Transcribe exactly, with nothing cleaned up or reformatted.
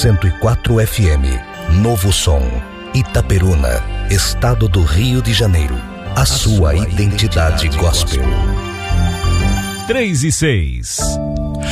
cento e quatro F M. Novo Som, Itaperuna, Estado do Rio de Janeiro. A, a sua, sua identidade, identidade gospel. três e seis.